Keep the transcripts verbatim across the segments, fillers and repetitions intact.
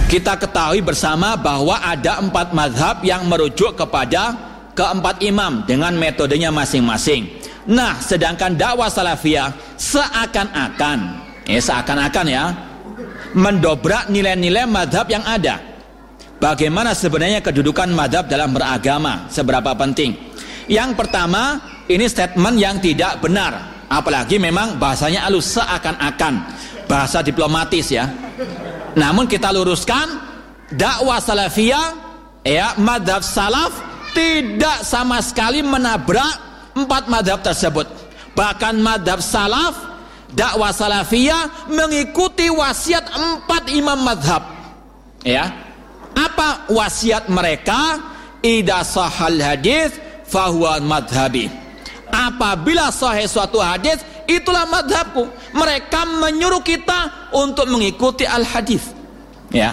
Kita ketahui bersama bahwa ada empat mazhab yang merujuk kepada keempat imam dengan metodenya masing-masing. Nah, sedangkan dakwah salafiyah seakan-akan, ya seakan-akan ya, mendobrak nilai-nilai mazhab yang ada. Bagaimana sebenarnya kedudukan mazhab dalam beragama, seberapa penting? Yang pertama, ini statement yang tidak benar, apalagi memang bahasanya halus, seakan-akan, bahasa diplomatis ya. Namun kita luruskan, dakwah salafiyah ya, mazhab salaf tidak sama sekali menabrak empat mazhab tersebut. Bahkan mazhab salaf, dakwah salafiyah mengikuti wasiat empat imam mazhab. Ya, apa wasiat mereka? Idza sahal hadis fahuwa madhabi. Apabila sahih suatu hadis, itulah madhabku. Mereka menyuruh kita untuk mengikuti al-hadis. Ya,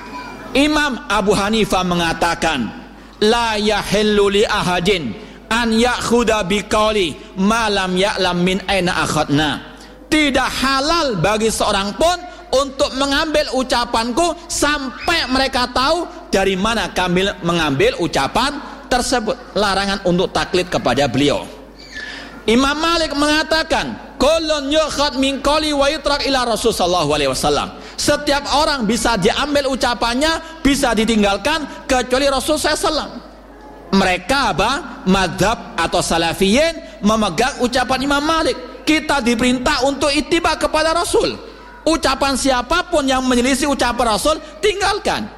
Imam Abu Hanifah mengatakan, la yahillu li ahadin an ya'khudha biqauli ma lam ya'lam min aina akhadna. Tidak halal bagi seorang pun untuk mengambil ucapanku sampai mereka tahu dari mana kami mengambil ucapan tersebut. Larangan untuk taklid kepada beliau. Imam Malik mengatakan, kullun yukhad min qali wa yutrak ila Rasul sallallahu alaihi wasallam. Setiap orang bisa diambil ucapannya, bisa ditinggalkan kecuali Rasul sallallahu alaihi wasallam. Mereka apa? Madhab atau salafiyin memegang ucapan Imam Malik. Kita diperintah untuk ittiba kepada Rasul. Ucapan siapapun yang menyelisih ucapan Rasul, tinggalkan.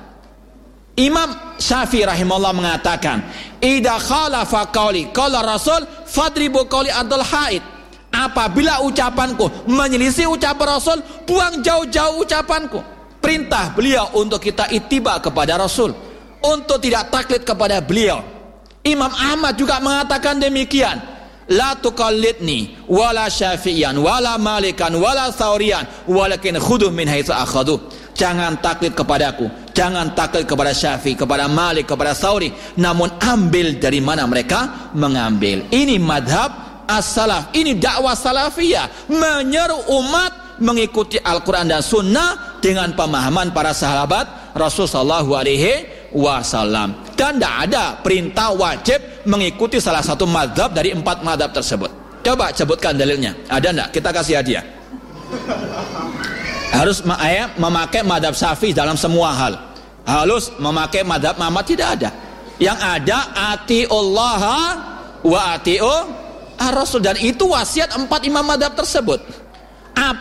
Imam Syafi'i rahimahullah mengatakan, idza khalafa qauli qala Rasul fadribu qauli adul haid. Apabila ucapanku menyelisih ucapan Rasul, buang jauh-jauh ucapanku. Perintah beliau untuk kita ittiba kepada Rasul, untuk tidak taklid kepada beliau. Imam Ahmad juga mengatakan demikian, la tuqallidni wala syafi'iyan wala malikan wala tsauriyan walakin khudhu min haitsu akhadhu. Jangan taklid kepadaku, jangan taklid kepada Syafi'i, kepada Malik, kepada Tsauri, namun ambil dari mana mereka mengambil. Ini madhab as-salaf, ini dakwah salafiyah, menyeru umat mengikuti Al-Quran dan Sunnah dengan pemahaman para sahabat Rasul sallallahu alaihi wasallam. Dan tidak ada perintah wajib mengikuti salah satu madhab dari empat madhab tersebut. Coba sebutkan dalilnya, ada tidak? Kita kasih hadiah. Harus memakai madhab Syafi'i dalam semua hal. Harus memakai madhab Ahmad, tidak ada. Yang ada ati'ullaha wa ati'u ar-rasul, dan itu wasiat empat imam madhab tersebut.